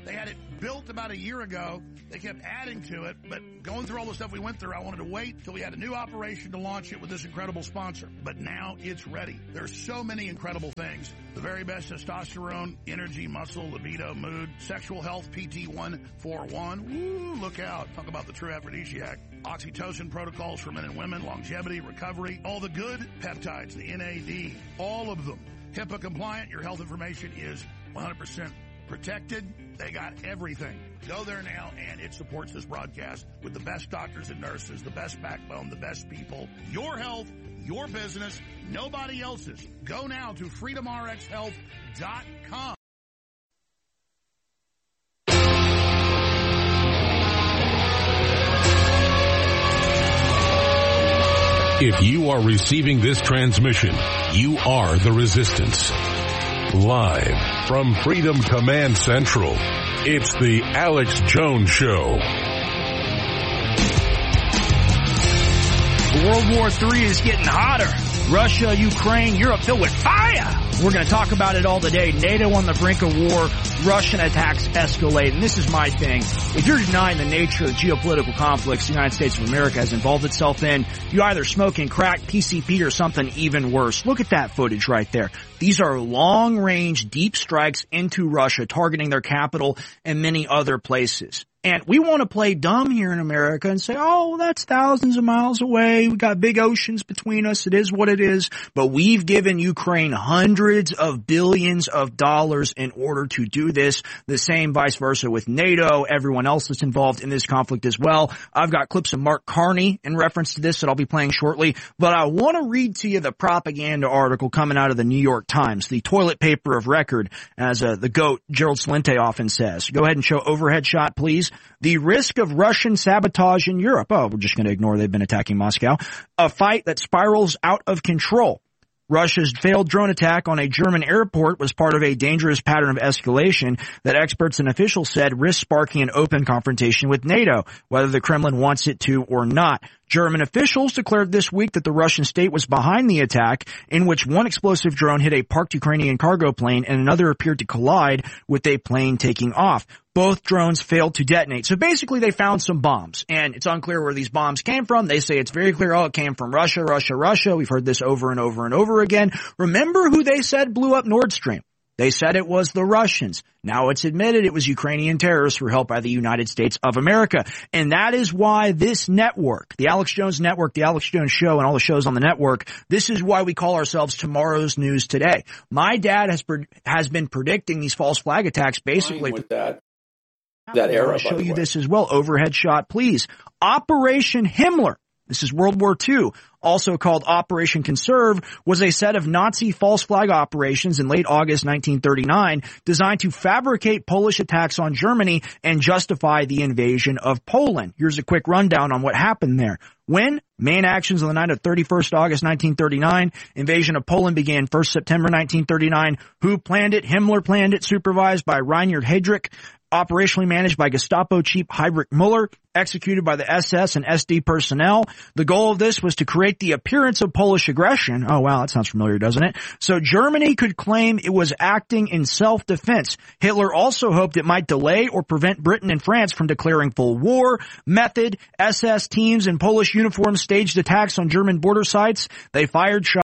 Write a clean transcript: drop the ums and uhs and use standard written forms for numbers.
They had it built about a year ago. They kept adding to it, but going through all the stuff we went through, I wanted to wait till we had a new operation to launch it with this incredible sponsor. But now it's ready. There's so many incredible things. The very best testosterone, energy, muscle, libido, mood, sexual health, PT141. Woo, look out. Talk about the true aphrodisiac. Oxytocin protocols for men and women, longevity, recovery, all the good peptides, the NAD, all of them. HIPAA compliant. Your health information is 100% protected. They got everything. Go there now, and it supports this broadcast with the best doctors and nurses, the best backbone, the best people. Your health, your business, nobody else's. Go now to freedomrxhealth.com. If you are receiving this transmission, you are the Resistance. Live from Freedom Command Central, it's the Alex Jones Show. World War III is getting hotter. Russia, Ukraine, Europe filled with fire. We're going to talk about it all today. NATO on the brink of war. Russian attacks escalate. And this is my thing. If you're denying the nature of geopolitical conflicts the United States of America has involved itself in, you either smoking crack, PCP, or something even worse. Look at that footage right there. These are long-range, deep strikes into Russia, targeting their capital and many other places. And we want to play dumb here in America and say, oh, that's thousands of miles away. We got big oceans between us. It is what it is. But we've given Ukraine hundreds of billions of dollars in order to do this. The same vice versa with NATO, everyone else that's involved in this conflict as well. I've got clips of Mark Carney in reference to this that I'll be playing shortly. But I want to read to you the propaganda article coming out of the New York Times, the toilet paper of record, as the GOAT, Gerald Celente, often says. Go ahead and show overhead shot, please. The risk of Russian sabotage in Europe. Oh, we're just going to ignore they've been attacking Moscow. A fight that spirals out of control. Russia's failed drone attack on a German airport was part of a dangerous pattern of escalation that experts and officials said risks sparking an open confrontation with NATO, whether the Kremlin wants it to or not. German officials declared this week that the Russian state was behind the attack, in which one explosive drone hit a parked Ukrainian cargo plane and another appeared to collide with a plane taking off. Both drones failed to detonate. So basically they found some bombs, and it's unclear where these bombs came from. They say it's very clear, it came from Russia, Russia, Russia. We've heard this over and over and over again. Remember who they said blew up Nord Stream? They said it was the Russians. Now it's admitted it was Ukrainian terrorists who were helped by the United States of America. And that is why this network, the Alex Jones Network, the Alex Jones Show, and all the shows on the network, this is why we call ourselves Tomorrow's News Today. My dad has been predicting these false flag attacks basically. With that era, I'll show you this as well. Overhead shot, please. Operation Himmler. This is World War II, also called Operation Conserve, was a set of Nazi false flag operations in late August 1939 designed to fabricate Polish attacks on Germany and justify the invasion of Poland. Here's a quick rundown on what happened there. When? Main actions on the night of 31st August 1939. Invasion of Poland began 1st September 1939. Who planned it? Himmler planned it, supervised by Reinhard Heydrich. Operationally managed by Gestapo chief Heinrich Müller, executed by the SS and SD personnel. The goal of this was to create the appearance of Polish aggression. Oh, wow, that sounds familiar, doesn't it? So Germany could claim it was acting in self-defense. Hitler also hoped it might delay or prevent Britain and France from declaring full war. Method: SS teams in Polish uniforms staged attacks on German border sites. They fired shots